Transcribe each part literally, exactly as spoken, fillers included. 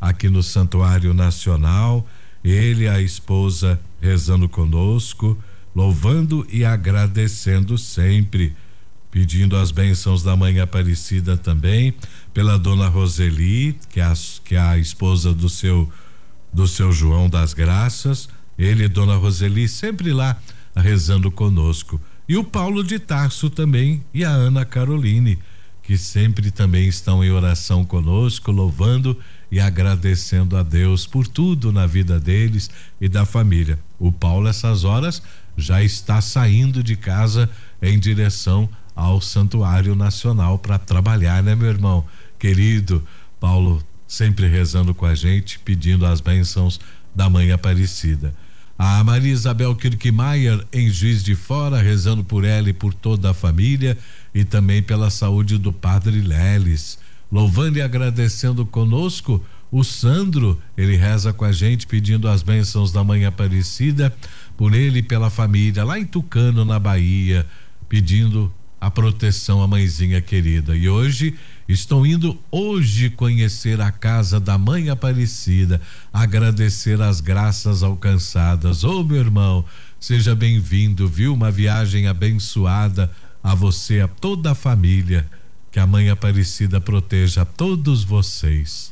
aqui no Santuário Nacional. Ele e a esposa rezando conosco, louvando e agradecendo sempre, pedindo as bênçãos da Mãe Aparecida também, pela dona Roseli, que é a, que é a esposa do seu do seu João das Graças. Ele e dona Roseli sempre lá rezando conosco. E o Paulo de Tarso também e a Ana Caroline, que sempre também estão em oração conosco, louvando e agradecendo a Deus por tudo na vida deles e da família. O Paulo, essas horas, já está saindo de casa em direção ao Santuário Nacional para trabalhar, né, meu irmão querido? Paulo sempre rezando com a gente, pedindo as bênçãos da Mãe Aparecida. A Maria Isabel Kirkmaier, em Juiz de Fora, rezando por ela e por toda a família, e também pela saúde do Padre Leles. Louvando e agradecendo conosco, o Sandro, ele reza com a gente, pedindo as bênçãos da Mãe Aparecida, por ele e pela família, lá em Tucano, na Bahia, pedindo a proteção à mãezinha querida. E hoje estou indo hoje conhecer a casa da Mãe Aparecida, agradecer as graças alcançadas. Ô, meu irmão, seja bem-vindo, viu? Uma viagem abençoada a você, a toda a família. Que a Mãe Aparecida proteja a todos vocês.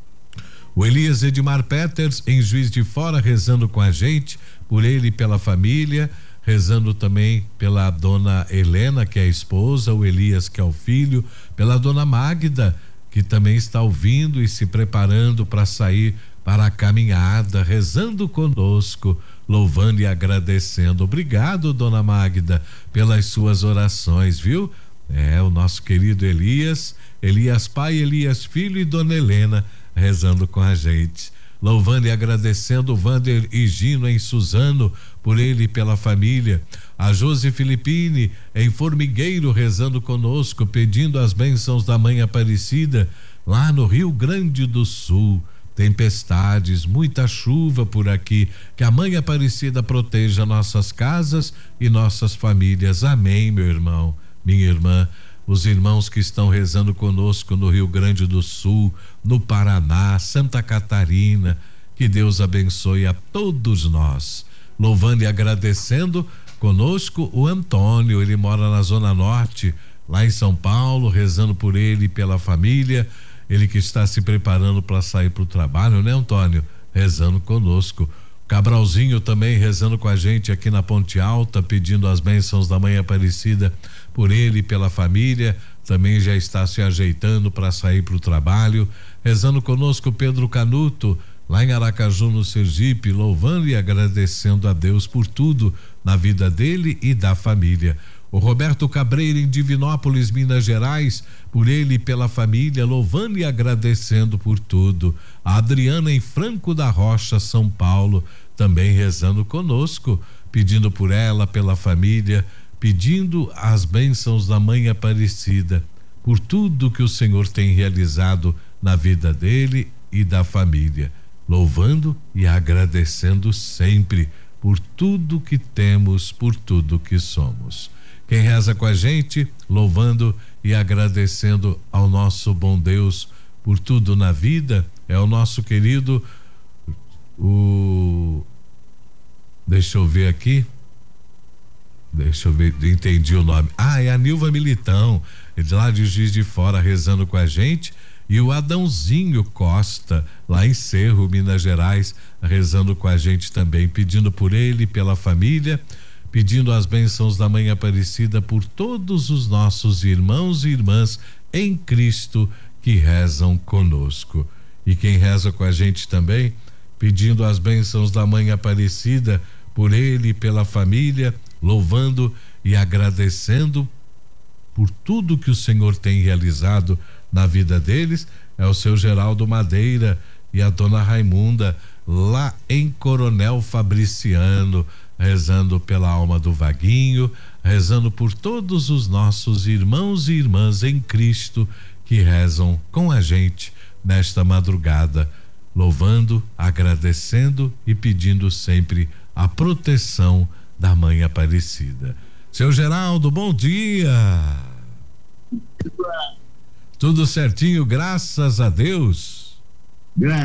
O Elias Edmar Peters, em Juiz de Fora, rezando com a gente, por ele e pela família, rezando também pela dona Helena, que é a esposa, o Elias, que é o filho, pela dona Magda, que também está ouvindo e se preparando para sair para a caminhada, rezando conosco, louvando e agradecendo. Obrigado, dona Magda, pelas suas orações, viu? É, o nosso querido Elias, Elias pai, Elias filho e dona Helena rezando com a gente, louvando e agradecendo o Vander e Gino em Suzano, por ele e pela família. A Josi Filipine em Formigueiro rezando conosco, pedindo as bênçãos da Mãe Aparecida lá no Rio Grande do Sul. Tempestades, muita chuva por aqui, que a Mãe Aparecida proteja nossas casas e nossas famílias. Amém, meu irmão, minha irmã. Os irmãos que estão rezando conosco no Rio Grande do Sul, no Paraná, Santa Catarina, que Deus abençoe a todos nós. Louvando e agradecendo conosco o Antônio, ele mora na Zona Norte, lá em São Paulo, rezando por ele e pela família, ele que está se preparando para sair para o trabalho, né, Antônio? Rezando conosco. Cabralzinho também rezando com a gente aqui na Ponte Alta, pedindo as bênçãos da Mãe Aparecida por ele e pela família, também já está se ajeitando para sair para o trabalho. Rezando conosco Pedro Canuto, lá em Aracaju, no Sergipe, louvando e agradecendo a Deus por tudo na vida dele e da família. O Roberto Cabreira em Divinópolis, Minas Gerais, por ele e pela família, louvando e agradecendo por tudo. A Adriana em Franco da Rocha, São Paulo, também rezando conosco, pedindo por ela, pela família, pedindo as bênçãos da Mãe Aparecida, por tudo que o Senhor tem realizado na vida dele e da família, louvando e agradecendo sempre por tudo que temos, por tudo que somos. Quem reza com a gente, louvando e agradecendo ao nosso bom Deus por tudo na vida, é o nosso querido, o deixa eu ver aqui, deixa eu ver, entendi o nome, ah, é a Nilva Militão, lá de Juiz de Fora, rezando com a gente, e o Adãozinho Costa, lá em Cerro, Minas Gerais, rezando com a gente também, pedindo por ele e pela família, pedindo as bênçãos da Mãe Aparecida por todos os nossos irmãos e irmãs em Cristo que rezam conosco. E quem reza com a gente também, pedindo as bênçãos da Mãe Aparecida por ele e pela família, louvando e agradecendo por tudo que o Senhor tem realizado na vida deles, é o seu Geraldo Madeira e a dona Raimunda, lá em Coronel Fabriciano, rezando pela alma do Vaguinho, rezando por todos os nossos irmãos e irmãs em Cristo que rezam com a gente nesta madrugada, louvando, agradecendo e pedindo sempre a proteção da Mãe Aparecida. Seu Geraldo, bom dia. Tudo certinho, graças a Deus.